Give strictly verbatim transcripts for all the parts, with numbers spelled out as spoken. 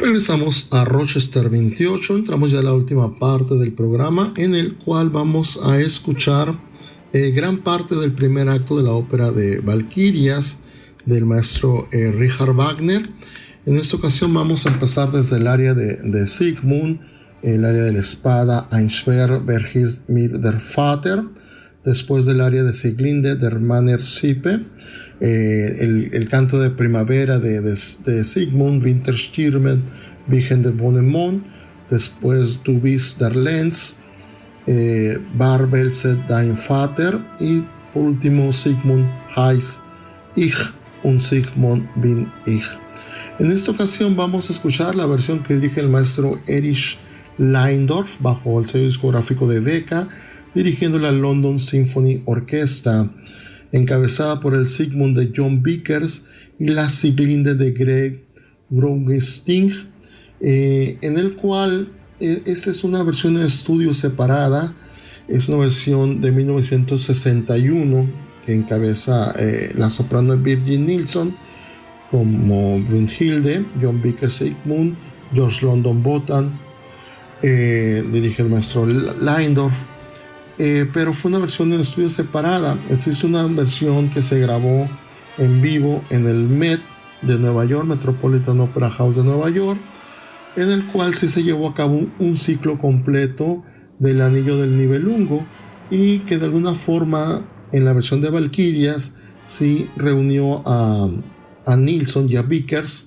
Regresamos a Rochester veintiocho, entramos ya a la última parte del programa en el cual vamos a escuchar eh, gran parte del primer acto de la ópera de Valquirias del maestro eh, Richard Wagner. En esta ocasión vamos a empezar desde el área de, de Siegmund, el área de la espada, Ein Schwert verhielt mit der Vater, después del área de Sieglinde, der Manner Sippe, eh, el, el canto de primavera de, de, de Siegmund, Winterstürmen, Vigen de Bonnemont, después Du bist der Lenz, eh, Barbelset dein Vater, y por último Siegmund heißt Ich und Siegmund bin ich. En esta ocasión vamos a escuchar la versión que dirige el maestro Erich Leindorf bajo el sello discográfico de Decca, dirigiendo la London Symphony Orchestra, encabezada por el Siegmund de John Vickers y la Sieglinde de Greg Grungesting, eh, en el cual eh, esta es una versión en estudio separada, es una versión de mil novecientos sesenta y uno que encabeza eh, la soprano Birgit Nilsson como Brunhilde, John Vickers Siegmund, George London Botan, eh, dirige el maestro Leindorf. Eh, pero fue una versión en estudio separada. Existe una versión que se grabó en vivo en el Met de Nueva York, Metropolitan Opera House de Nueva York, en el cual sí se llevó a cabo un, un ciclo completo del Anillo del Nibelungo, y que de alguna forma en la versión de Valquirias sí reunió a, a Nilsson y a Vickers,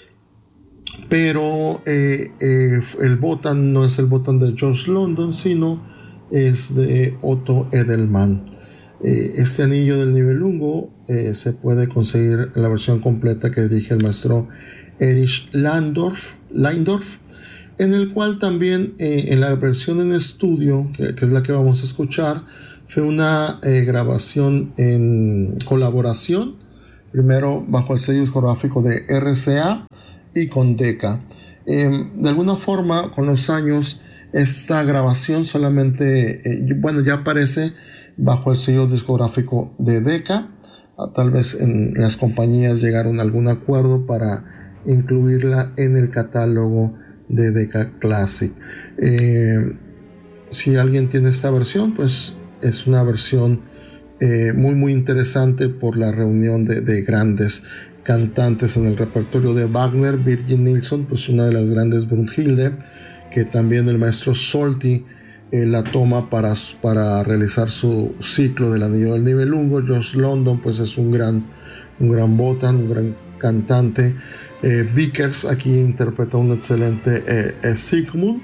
pero eh, eh, el Botan no es el Botan de George London, sino es de Otto Edelmann. Eh, este Anillo del Nibelungo eh, se puede conseguir en la versión completa que dirige el maestro Erich Leindorf, Leindorf, en el cual también eh, en la versión en estudio, que, que es la que vamos a escuchar, fue una eh, grabación en colaboración, primero bajo el sello discográfico de R C A y con Decca. Eh, de alguna forma, con los años, esta grabación solamente, eh, bueno, ya aparece bajo el sello discográfico de Decca. Tal vez en las compañías llegaron a algún acuerdo para incluirla en el catálogo de Decca Classic. Eh, si alguien tiene esta versión, pues es una versión eh, muy muy interesante por la reunión de, de grandes cantantes en el repertorio de Wagner. Birgit Nilsson, pues una de las grandes Brunhilde, que también el maestro Solti eh, la toma para, para realizar su ciclo del Anillo del Nibelungo. George London, pues es un gran, un gran Botan, un gran cantante. Eh, Vickers aquí interpreta un excelente eh, Siegmund,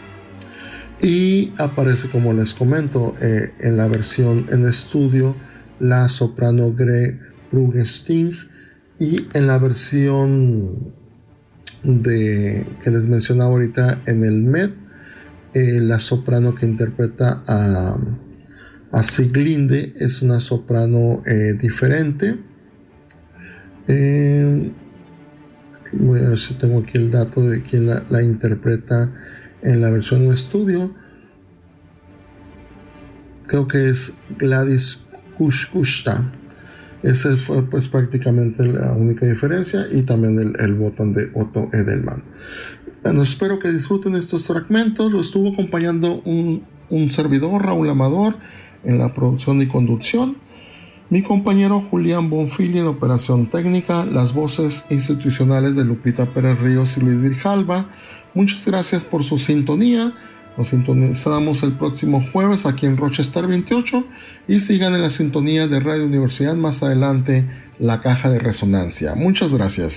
y aparece, como les comento, eh, en la versión en estudio la soprano Greg Grungesting, y en la versión de que les mencionaba ahorita en el Met, eh, la soprano que interpreta a, a Sieglinde es una soprano eh, diferente. Eh, voy a ver si tengo aquí el dato de quién la, la interpreta en la versión de estudio. Creo que es Gladys Kushkushta. Esa fue pues prácticamente la única diferencia, y también el, el botón de Otto Edelmann. Bueno, espero que disfruten estos fragmentos. Lo estuvo acompañando un, un servidor, Raúl Amador, en la producción y conducción. Mi compañero Julián Bonfili en la operación técnica. Las voces institucionales de Lupita Pérez Ríos y Luis Grijalva. Muchas gracias por su sintonía. Nos sintonizamos el próximo jueves aquí en Rochester veintiocho, y sigan en la sintonía de Radio Universidad, más adelante La Caja de Resonancia. Muchas gracias.